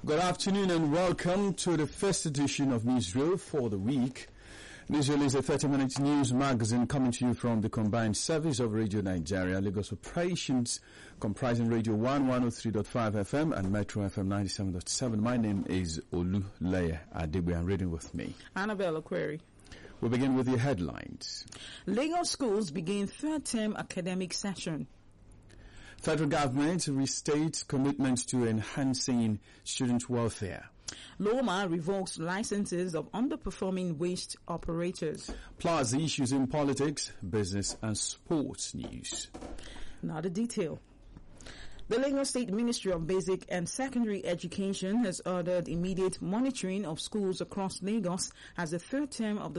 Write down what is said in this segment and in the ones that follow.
Good afternoon and welcome to the first edition of Newsreel for the week. Newsreel is a 30-minute news magazine coming to you from the combined service of Radio Nigeria, Lagos Operations, comprising Radio 103.5 FM and Metro FM 97.7. My name is Oluleye Adegbe, and reading with me, Annabelle Aquari. We begin with the headlines. Lagos schools begin third-term academic session. Federal government restates commitment to enhancing student welfare. Loma revokes licenses of underperforming waste operators. Plus the issues in politics, business and sports news. Now the detail. The Lagos State Ministry of Basic and Secondary Education has ordered immediate monitoring of schools across Lagos as the third term of the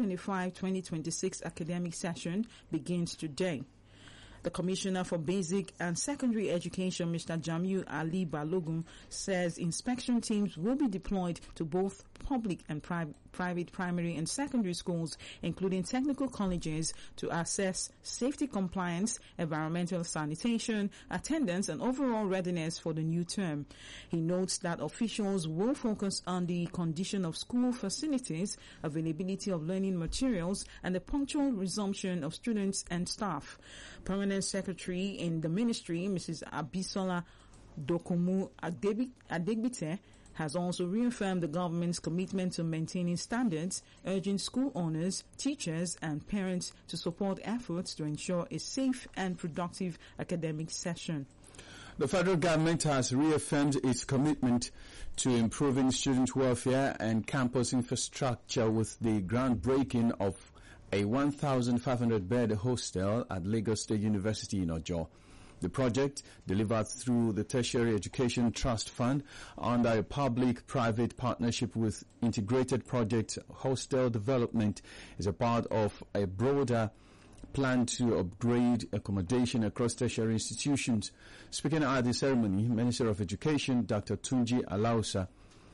2025-2026 academic session begins today. The Commissioner for Basic and Secondary Education, Mr. Jamiu Ali Balogun, says inspection teams will be deployed to both public and private primary and secondary schools, including technical colleges, to assess safety compliance, environmental sanitation, attendance, and overall readiness for the new term. He notes that officials will focus on the condition of school facilities, availability of learning materials, and the punctual resumption of students and staff. Permanent Secretary in the Ministry, Mrs. Abisola Dokumu Adegbite, has also reaffirmed the government's commitment to maintaining standards, urging school owners, teachers, and parents to support efforts to ensure a safe and productive academic session. The federal government has reaffirmed its commitment to improving student welfare and campus infrastructure with the groundbreaking of a 1,500-bed hostel at Lagos State University in Ojo. The project, delivered through the Tertiary Education Trust Fund under a public-private partnership with Integrated Project Hostel Development, is a part of a broader plan to upgrade accommodation across tertiary institutions. Speaking at the ceremony, Minister of Education, Dr. Tunji Alausa,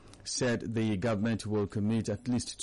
said the government will commit at least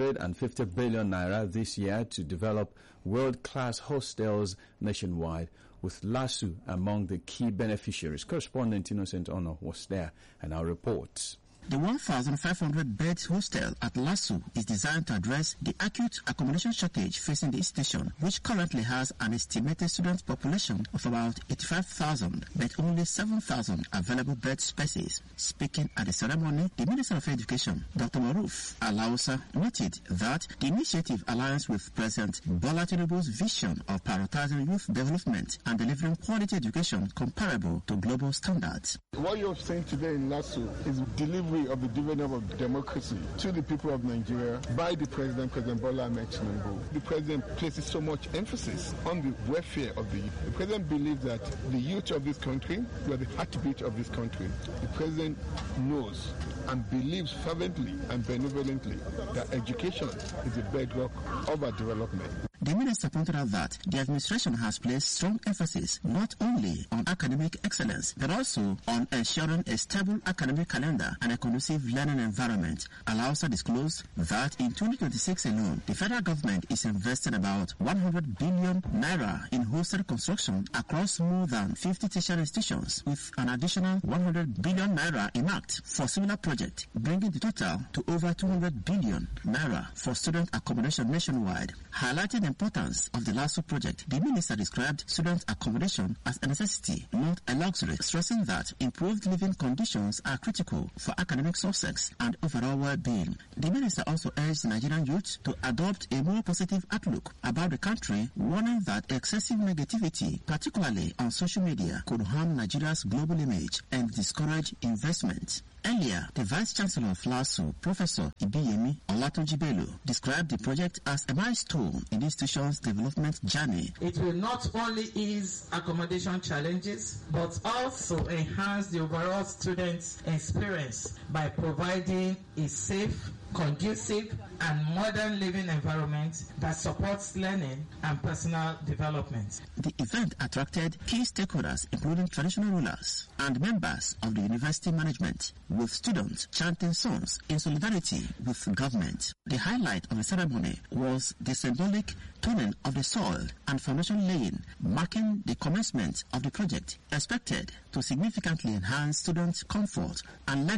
250 billion naira this year to develop world-class hostels nationwide, with LASU among the key beneficiaries. Correspondent Innocent Ono was there and our reports. The 1,500-bed hostel at LASU is designed to address the acute accommodation shortage facing the institution, which currently has an estimated student population of about 85,000, but only 7,000 available bed spaces. Speaking at the ceremony, the Minister of Education, Dr. Maruf Alausa, noted that the initiative aligns with President Bola Tinubu's vision of prioritizing youth development and delivering quality education comparable to global standards. What you're saying today in LASU is delivery of the dividend of democracy to the people of Nigeria by the President Bola Ahmed Tinubu. The President places so much emphasis on the welfare of the youth. The President believes that the youth of this country are the heartbeat of this country. The President knows and believes fervently and benevolently that education is the bedrock of our development. The minister pointed out that the administration has placed strong emphasis not only on academic excellence, but also on ensuring a stable academic calendar and a conducive learning environment. Alausa disclosed that in 2026 alone, the federal government is investing about 100 billion naira in hostel construction across more than 50 tertiary institutions, with an additional 100 billion naira earmarked for similar projects, bringing the total to over 200 billion naira for student accommodation nationwide. Highlighting the importance of the LASU project, the minister described student accommodation as a necessity, not a luxury, stressing that improved living conditions are critical for academic success and overall well-being. The minister also urged Nigerian youth to adopt a more positive outlook about the country, warning that excessive negativity, particularly on social media, could harm Nigeria's global image and discourage investment. Earlier, the Vice-Chancellor of LASU, Professor Ibiyemi Olatunji Bello, described the project as a milestone in the institution's development journey. It will not only ease accommodation challenges, but also enhance the overall student experience by providing a safe, conducive and modern living environment that supports learning and personal development. The event attracted key stakeholders, including traditional rulers and members of the university management, with students chanting songs in solidarity with government. The highlight of the ceremony was the symbolic toning of the soil and foundation laying, marking the commencement of the project, expected to significantly enhance students' comfort and learning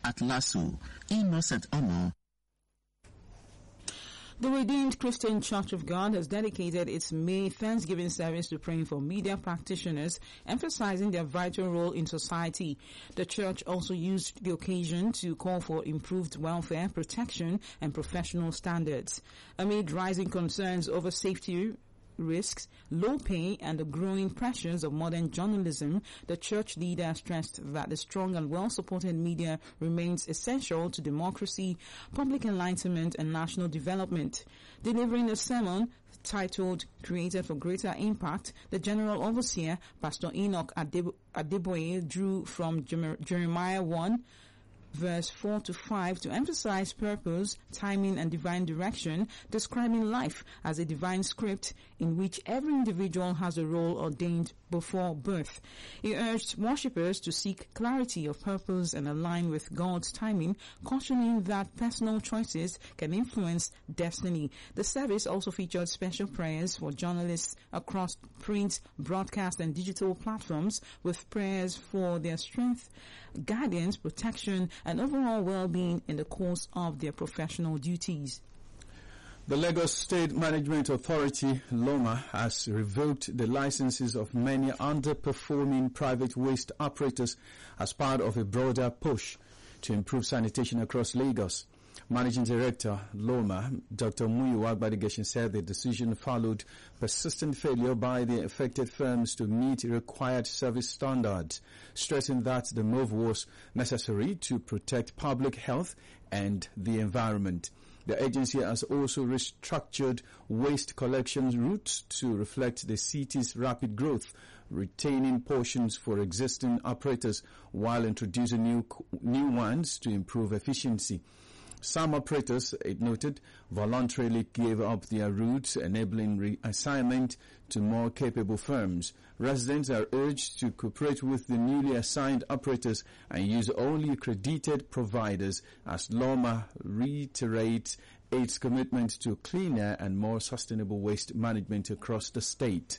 at LASU. Innocent Ono. The Redeemed Christian Church of God has dedicated its May Thanksgiving service to praying for media practitioners, emphasizing their vital role in society. The church also used the occasion to call for improved welfare, protection, and professional standards. Amid rising concerns over safety risks, low pay, and the growing pressures of modern journalism, the church leader stressed that the strong and well-supported media remains essential to democracy, public enlightenment, and national development. Delivering a sermon titled Created for Greater Impact, the General Overseer, Pastor Enoch Adeboye, drew from Jeremiah 1, verse 4 to 5 to emphasize purpose, timing, and divine direction, describing life as a divine script in which every individual has a role ordained before birth. He urged worshippers to seek clarity of purpose and align with God's timing, cautioning that personal choices can influence destiny. The service also featured special prayers for journalists across print, broadcast, and digital platforms, with prayers for their strength, guidance, protection, and overall well-being in the course of their professional duties. The Lagos State Management Authority, LOMA, has revoked the licenses of many underperforming private waste operators as part of a broader push to improve sanitation across Lagos. Managing Director, LOMA, Dr. Muyiwa Gbadigeshin, said the decision followed persistent failure by the affected firms to meet required service standards, stressing that the move was necessary to protect public health and the environment. The agency has also restructured waste collection routes to reflect the city's rapid growth, retaining portions for existing operators while introducing new ones to improve efficiency. Some operators, it noted, voluntarily gave up their routes, enabling reassignment to more capable firms. Residents are urged to cooperate with the newly assigned operators and use only accredited providers, as LOMA reiterates its commitment to cleaner and more sustainable waste management across the state.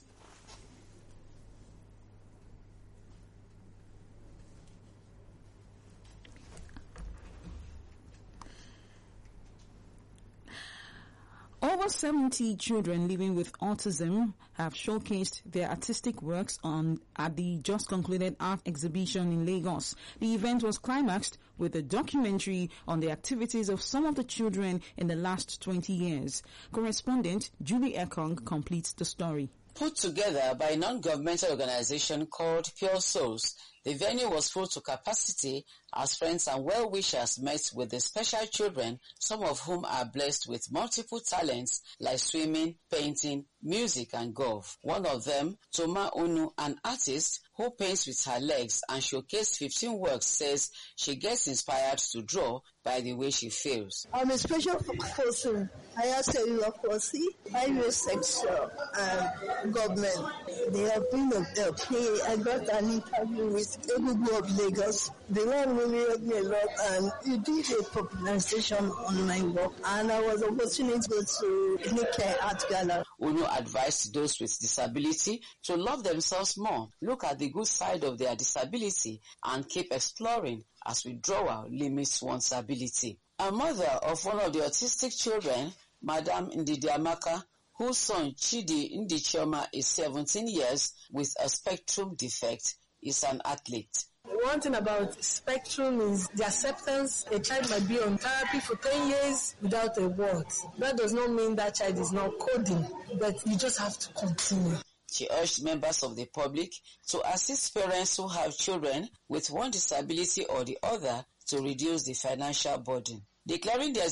Over 70 children living with autism have showcased their artistic works at the just concluded art exhibition in Lagos. The event was climaxed with a documentary on the activities of some of the children in the last 20 years. Correspondent Julie Ekong completes the story. Put together by a non-governmental organization called Pure Souls, the venue was full to capacity as friends and well-wishers met with the special children, some of whom are blessed with multiple talents like swimming, painting, music, and golf. One of them, Toma Onu, an artist who paints with her legs and showcased 15 works, says she gets inspired to draw by the way she feels. I'm a special person. I have cellular palsy, sexual, and government. They have been a play. I got an interview with Egungun of Lagos. The one really helped me a lot, and he did a popularization on my work, and I was opportunity to go to Nikkei Art Gallery. Uno advised those with disability to love themselves more, look at the good side of their disability, and keep exploring as withdrawal limits one's ability. A mother of one of the autistic children, Madam Ndidi Amaka, whose son Chidi Ndichioma is 17 years with a spectrum defect, is an athlete. One thing about spectrum is the acceptance. A child might be on therapy for 10 years without a word. That does not mean that child is not coding, but you just have to continue. She urged members of the public to assist parents who have children with one disability or the other to reduce the financial burden. Declaring their